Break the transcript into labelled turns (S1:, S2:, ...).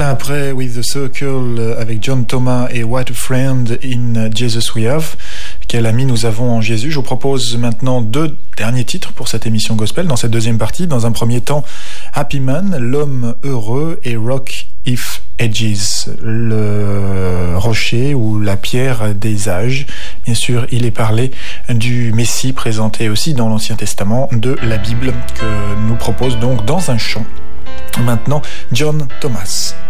S1: Voilà, après With the Circle avec John Thomas et What a Friend in Jesus We Have. Quel ami nous avons en Jésus. Je vous propose maintenant 2 derniers titres pour cette émission Gospel dans cette deuxième partie. Dans un premier temps, Happy Man, l'homme heureux, et Rock If Edges, le rocher ou la pierre des âges. Bien sûr, il est parlé du Messie présenté aussi dans l'Ancien Testament de la Bible que nous propose donc dans un chant. Maintenant, John Thomas.